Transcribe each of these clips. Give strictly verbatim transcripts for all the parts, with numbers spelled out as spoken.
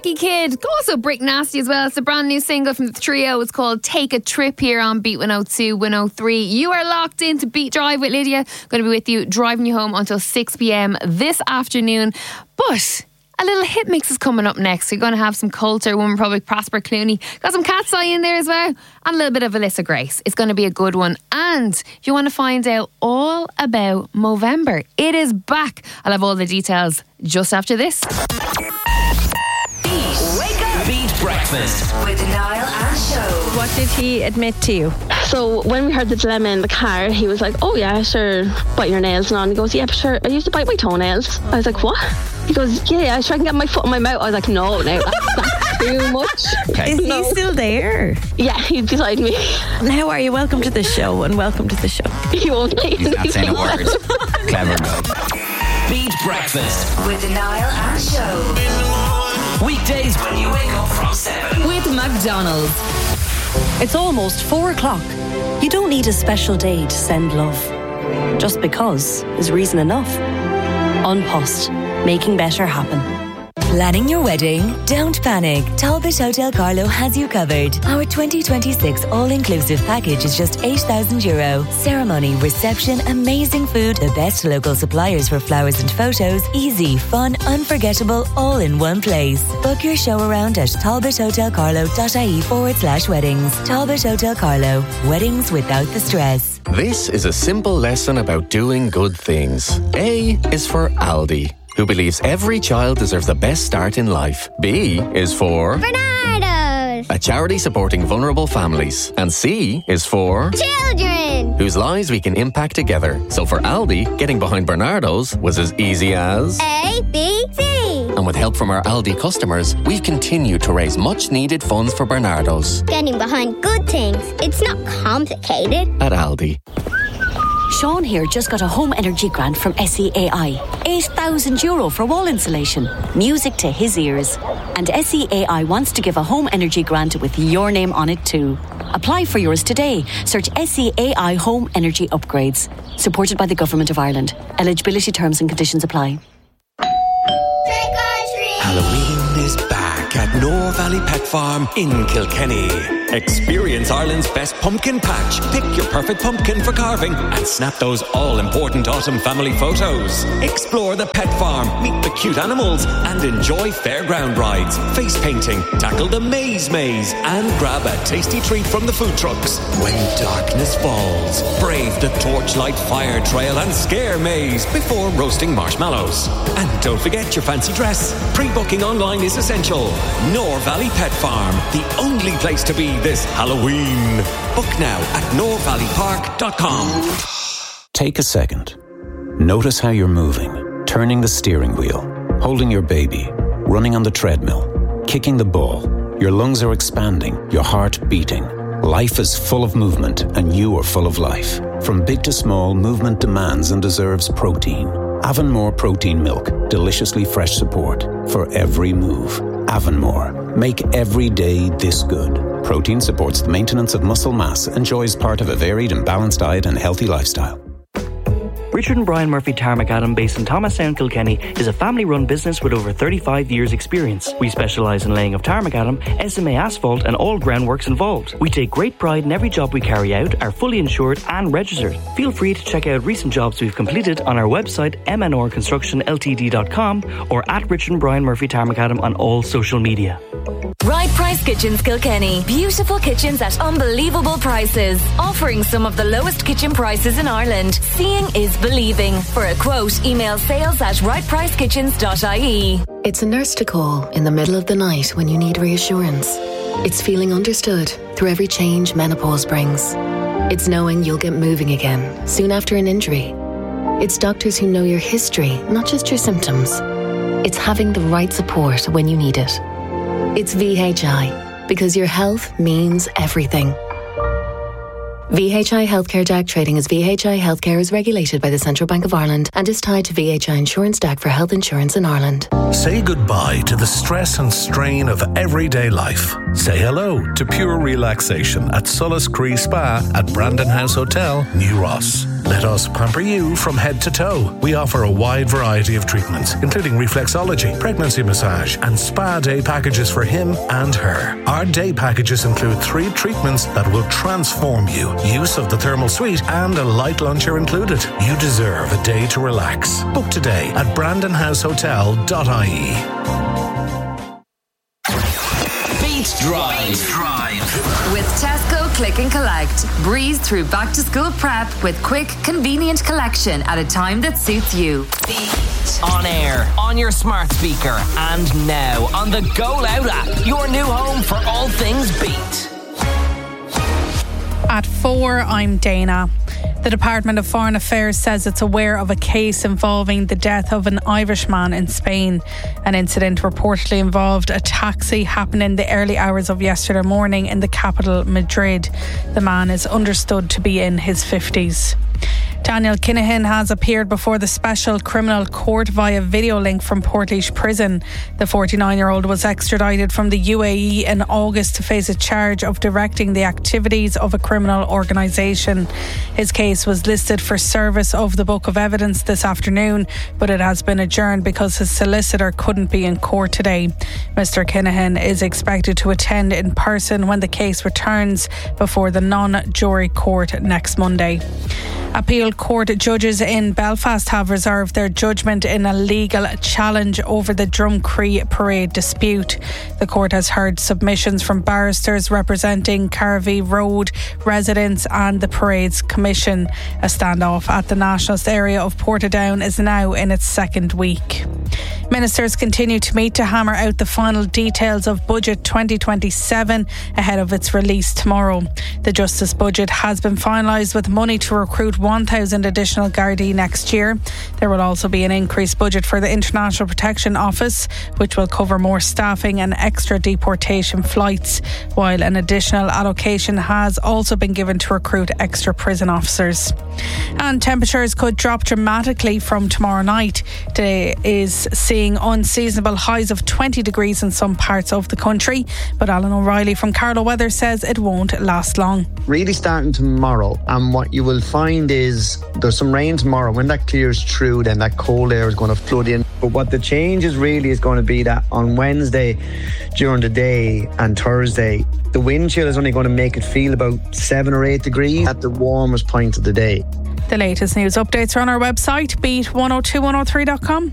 Jackie Kidd, also Brick Nasty as well. It's a brand new single from the trio. It's called Take a Trip here on Beat one oh two, one oh three. You are locked into Beat Drive with Lydia. Going to be with you, driving you home until six p.m. this afternoon. But a little hit mix is coming up next. We're going to have some Coulter, Woman Republic, Prosper Clooney. Got some Cat's Eye in there as well. And a little bit of Alyssa Grace. It's going to be a good one. And if you want to find out all about Movember, it is back. I'll have all the details just after this. Beat. Wake up. Beat Breakfast with Niall and Show. What did he admit to you? So when we heard the dilemma in the car, he was like, oh yeah, sure, bite your nails and on. He goes, yeah, but sure, I used to bite my toenails. I was like, what? He goes, yeah, yeah, sure I can get my foot in my mouth. I was like, no, no, that's, that's too much. Okay. Is no. he still there? Yeah, he's beside me. And how are you? Welcome to the show, and welcome to the show. He won't say He's not saying a word. Clever girl. Beat Breakfast with Niall and Show. Weekdays when you wake up from seven with McDonald's. It's almost four o'clock. You don't need a special day to send love. Just because is reason enough. An Post, making better happen. Planning your wedding? Don't panic. Talbot Hotel Carlo has you covered. Our twenty twenty-six all-inclusive package is just eight thousand euro. Ceremony, reception, amazing food, the best local suppliers for flowers and photos, easy, fun, unforgettable, all in one place. Book your show around at talbothotelcarlo.ie forward slash weddings. Talbot Hotel Carlo. Weddings without the stress. This is a simple lesson about doing good things. A is for Aldi, who believes every child deserves the best start in life. B is for Bernardo's, a charity supporting vulnerable families. And C is for children, whose lives we can impact together. So for Aldi, getting behind Bernardo's was as easy as A, B, C. And with help from our Aldi customers, we've continued to raise much needed funds for Bernardo's. Getting behind good things, it's not complicated. At Aldi. Sean here just got a home energy grant from S E A I. eight thousand euro for wall insulation. Music to his ears. And S E A I wants to give a home energy grant with your name on it too. Apply for yours today. Search S E A I Home Energy Upgrades. Supported by the Government of Ireland. Eligibility terms and conditions apply. Halloween is back at Nore Valley Pet Farm in Kilkenny. Experience Ireland's best pumpkin patch. Pick your perfect pumpkin for carving and snap those all-important autumn family photos. Explore the pet farm, meet the cute animals and enjoy fairground rides, face painting, tackle the maze maze and grab a tasty treat from the food trucks. When darkness falls, brave the torchlight fire trail and scare maze before roasting marshmallows. And don't forget your fancy dress. Pre-booking online is essential. Nore Valley Pet Farm, the only place to be this Halloween. Book now at nore valley park dot com. Take a second. Notice how you're moving, turning the steering wheel, holding your baby, running on the treadmill, kicking the ball. Your lungs are expanding, your heart beating. Life is full of movement, and you are full of life. From big to small, movement demands and deserves protein. Avonmore Protein Milk, deliciously fresh support for every move. Avonmore, make every day this good. Protein supports the maintenance of muscle mass, enjoys part of a varied and balanced diet and healthy lifestyle. Richard and Brian Murphy Tarmacadam, based in Thomastown, Kilkenny, is a family-run business with over thirty-five years' experience. We specialise in laying of tarmacadam, S M A asphalt and all groundworks involved. We take great pride in every job we carry out, are fully insured and registered. Feel free to check out recent jobs we've completed on our website m n r construction l t d dot com or at Richard and Brian Murphy Tarmacadam on all social media. Right Price Kitchens Kilkenny. Beautiful kitchens at unbelievable prices. Offering some of the lowest kitchen prices in Ireland. Seeing is believing. For a quote, email sales at right price kitchens dot I E. It's a nurse to call in the middle of the night when you need reassurance. It's feeling understood through every change menopause brings. It's knowing you'll get moving again soon after an injury. It's doctors who know your history, not just your symptoms. It's having the right support when you need it. It's V H I, because your health means everything. V H I Healthcare D A C trading as V H I Healthcare is regulated by the Central Bank of Ireland and is tied to V H I Insurance D A C for health insurance in Ireland. Say goodbye to the stress and strain of everyday life. Say hello to pure relaxation at Solace Cree Spa at Brandon House Hotel, New Ross. Let us pamper you from head to toe. We offer a wide variety of treatments, including reflexology, pregnancy massage, and spa day packages for him and her. Our day packages include three treatments that will transform you. Use of the thermal suite and a light lunch are included. You deserve a day to relax. Book today at brandon house hotel dot I E. Beat Drive. Drive. With Tesco Click and Collect. Breeze through back to school prep with quick, convenient collection at a time that suits you. Beat. On air, on your smart speaker, and now on the Go Loud app. Your new home for all things Beat. At four, I'm Dana. The Department of Foreign Affairs says it's aware of a case involving the death of an Irishman in Spain. An incident reportedly involved a taxi happened in the early hours of yesterday morning in the capital, Madrid. The man is understood to be in his fifties. Daniel Kinahan has appeared before the Special Criminal Court via video link from Portlaoise Prison. The forty-nine-year-old was extradited from the U A E in August to face a charge of directing the activities of a criminal organisation. His case was listed for service of the Book of Evidence this afternoon, but it has been adjourned because his solicitor couldn't be in court today. Mister Kinahan is expected to attend in person when the case returns before the non-jury court next Monday. Appeal court judges in Belfast have reserved their judgment in a legal challenge over the Drumcree parade dispute. The court has heard submissions from barristers representing Carvey Road residents and the parade's commission. A standoff at the nationalist area of Portadown is now in its second week. Ministers continue to meet to hammer out the final details of Budget twenty twenty-seven ahead of its release tomorrow. The Justice Budget has been finalised with money to recruit one thousand additional Gardaí next year. There will also be an increased budget for the International Protection Office, which will cover more staffing and extra deportation flights, while an additional allocation has also been given to recruit extra prison officers. And temperatures could drop dramatically from tomorrow night. Today is seeing unseasonable highs of twenty degrees in some parts of the country, but Alan O'Reilly from Carlow Weather says it won't last long. Really starting tomorrow, and what you will find is there's some rain tomorrow. When that clears through, then that cold air is going to flood in. But what the change is really is going to be that on Wednesday during the day and Thursday, the wind chill is only going to make it feel about seven or eight degrees at the warmest point of the day. The latest news updates are on our website, beat one oh two one oh three dot com.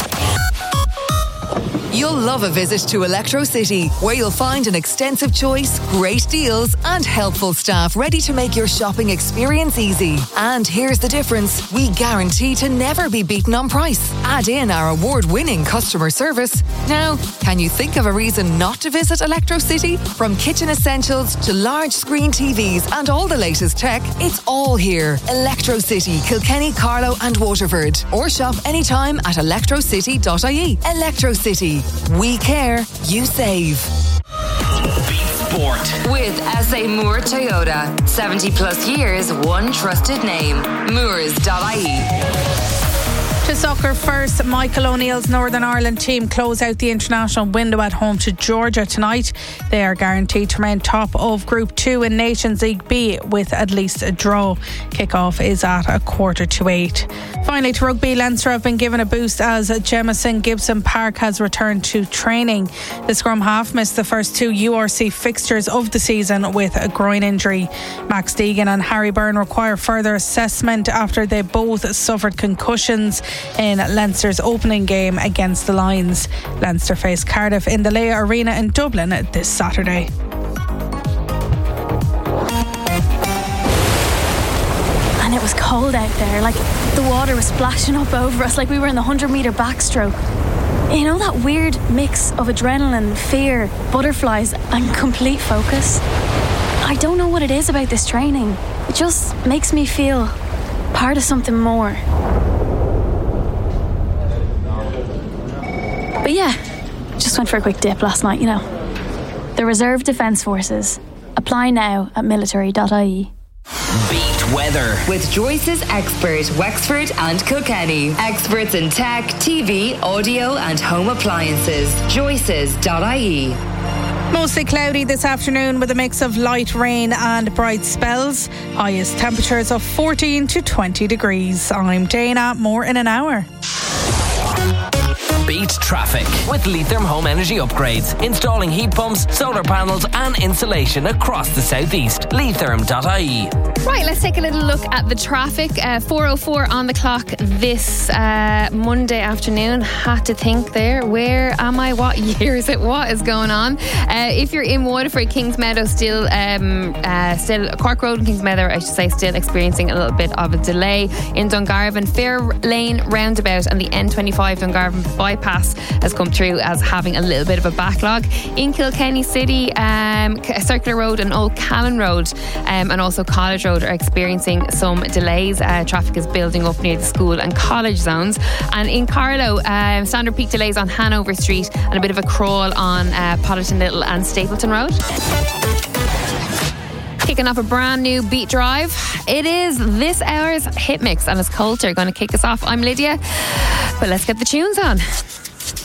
You'll love a visit to Electro City, where you'll find an extensive choice, great deals, and helpful staff ready to make your shopping experience easy. And here's the difference: we guarantee to never be beaten on price. Add in our award-winning customer service. Now, can you think of a reason not to visit Electro City? From kitchen essentials to large screen T Vs and all the latest tech, it's all here. Electro City, Kilkenny, Carlow and Waterford. Or shop anytime at electro city dot I E. Electro City. We care, you save. Beat Sport. With S A Moore Toyota. seventy plus years, one trusted name. Moores dot I E. To soccer first, Michael O'Neill's Northern Ireland team close out the international window at home to Georgia tonight. They are guaranteed to remain top of Group two in Nations League B with at least a draw. Kick-off is at a quarter to eight. Finally, to rugby, Leinster have been given a boost as Jamison Gibson Park has returned to training. The scrum half missed the first two U R C fixtures of the season with a groin injury. Max Deegan and Harry Byrne require further assessment after they both suffered concussions in Leinster's opening game against the Lions. Leinster face Cardiff in the Leia Arena in Dublin this Saturday. And it was cold out there, like the water was splashing up over us like we were in the one hundred metre backstroke. You know, that weird mix of adrenaline, fear, butterflies and complete focus. I don't know what it is about this training. It just makes me feel part of something more. But yeah, just went for a quick dip last night, you know. The Reserve Defence Forces. Apply now at military dot I E. Beat Weather. With Joyce's expert, Wexford and Kilkenny. Experts in tech, T V, audio and home appliances. Joyces dot I E. Mostly cloudy this afternoon with a mix of light rain and bright spells. Highest temperatures of fourteen to twenty degrees. I'm Dana, more in an hour. Beat traffic with Leitherm Home Energy Upgrades. Installing heat pumps, solar panels and insulation across the southeast. Leitherm dot I E. Right, let's take a little look at the traffic. Uh, four oh four on the clock this uh, Monday afternoon. Had to think there, where am I? What year is it? What is going on? Uh, if you're in Waterford, Kingsmeadow still, um, uh, still Cork Road and Kingsmeadow, I should say, still experiencing a little bit of a delay. In Dungarvan, Fair Lane roundabout and the N twenty-five Dungarvan bypass has come through as having a little bit of a backlog. In Kilkenny City, um, Circular Road and Old Callan Road um, and also College Road are experiencing some delays. Uh, traffic is building up near the school and college zones. And in Carlow, um, standard peak delays on Hanover Street and a bit of a crawl on uh, Potterton Little and Stapleton Road. Kicking off a brand new Beat Drive. It is this hour's hit mix and it's Coulter going to kick us off. I'm Lydia, but let's get the tunes on.